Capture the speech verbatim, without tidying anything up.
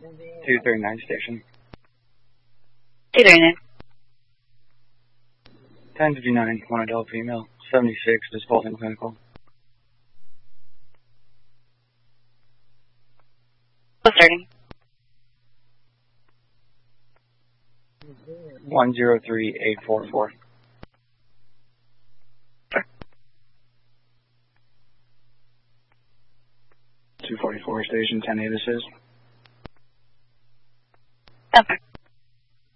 two thirty-nine station. two thirty-nine. ten fifty-nine, one adult female, seventy-six, disposing clinical. Starting. one zero three eight four four. two forty-four station, ten eight assist. Okay.